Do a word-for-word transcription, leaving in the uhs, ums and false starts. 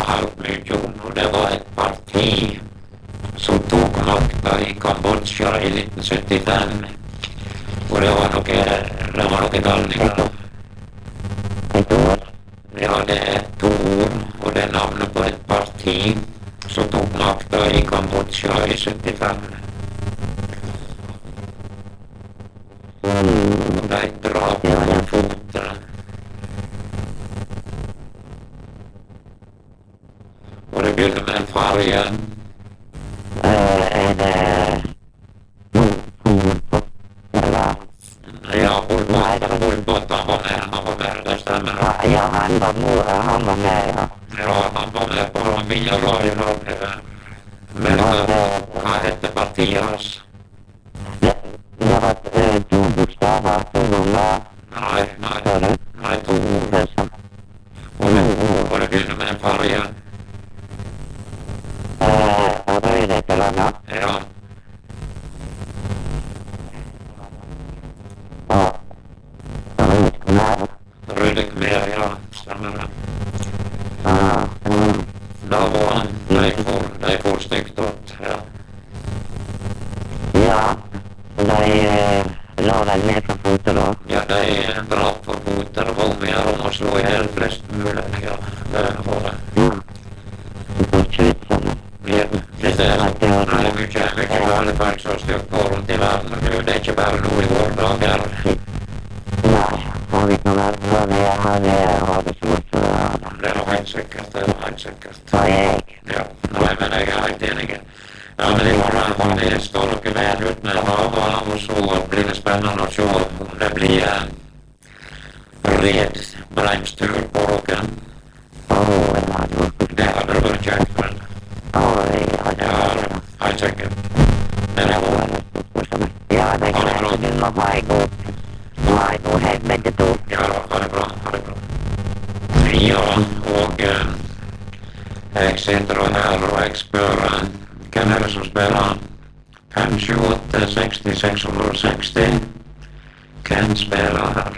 Sovjetunion och det var ett parti som tog makten i Kambodja i nitten syttifem. Och det var nog, det var nog galningar. Ett år. Ja, det är ett år och det är namnet på ett parti som tog makten i Kambodja i syttifem. Mm. Och det är ett drap på foten. Och det blir med färgen. Eh, är det Polpott eller? Ja, Polpott, han var med, han var med, det stämmer. Ja, ja, han var med, han var med, ja. Ja, han var med på de via radion. Men vad hette partiets? Det, det var eh, två bokstäver, två gånger. Nej, nej, Förut. nej, två ord. Det som, Och det, och det blir med färgen. eh, rödet eller något. Ja, Ja. Rödknär. Rödekmer, ja, stämmer det. Ja. Mm. Då var han, det får, det får snyggt åt, ja. Ja. De eh, la väl ner på foten då. Ja, det är en drap på foten och var med om att slå ihjäl flest möjligt, ja, det var det. Mm. På tjusen. Ja, det är så. Det är mycket, mycket vanligt verksamhetsstyrkor runt i världen nu, det är inte bara nu i våra dagar. Nej, jag vet nog vad det är. Han har det svårt för det. Det är nog helt säkert, det är nog helt säkert. Ta ägg. Ja, nej men det är jag inte enig. Ja, men det var det är stolke väl ut med havar och så blir det spännande att se om det blir en red brännstur på rocken. Åh, det hade varit. Det hade det varit käckt väl. Oj, ja, det Ja, var helt säkert. Men det var ja, det kan jag inte glömma mig gå. Nej, gå hem med det då. ja, ha det bra, ha det bra. Ja, och äh, jag sitter här och jag spörar. Kan är det som spelar? fem tjugoåtta sextio sexhundrasextio. Kan spela här.